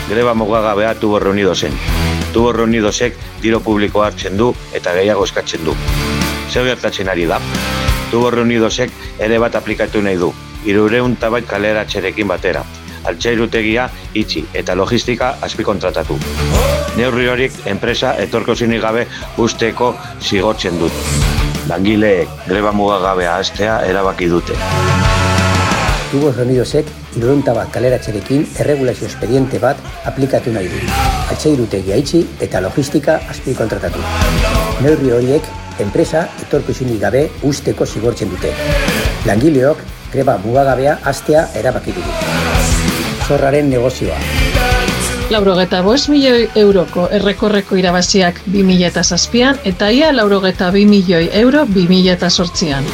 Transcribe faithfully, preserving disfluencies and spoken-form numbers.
greba mugagabea Tubos Reunidosen. Tubos Reunidosek diru publikoa hartzen du eta gehiago eskatzen du. Zer gertatzen ari da? Tubos Reunidosek ere bat aplikatu nahi du, hirurehun eta bat kaleratzerekin batera. Altzairutegia itxi eta logistika azpikontratatu. Neurri horiek enpresa etorkizunik gabe usteko zigortzen dut. Langileek greba mugagabea hastea erabaki dute. Tubos Reunidosek hirurehun eta bat kaleratzerekin erregulazio espediente bat aplikatu nahi du. Altzairutegia itxi eta logistika azpikontratatu. Neurri horiek enpresa etorkizunik gabe usteko zigortzen dute. Langileok greba mugagabea hastea erabaki dugu. Zorraren negozioa. Laurogeta bost milioi euroko errekorreko irabaziak bi mila zazpian eta ia laurogeta bi milioi euro bi mila zortzian.